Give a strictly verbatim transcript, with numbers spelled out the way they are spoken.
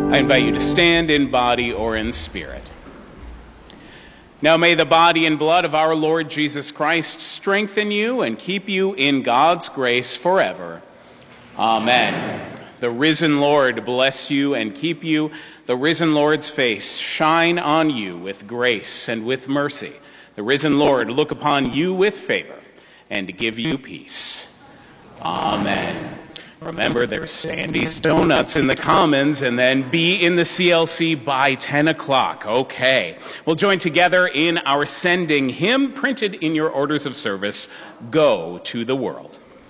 I invite you to stand in body or in spirit. Now may the body and blood of our Lord Jesus Christ strengthen you and keep you in God's grace forever. Amen. The risen Lord bless you and keep you. The risen Lord's face shine on you with grace and with mercy. The risen Lord look upon you with favor and give you peace. Amen. Remember, there's Sandy's Donuts in the Commons, and then be in the C L C by ten o'clock. Okay. We'll join together in our sending hymn printed in your orders of service, Go to the World.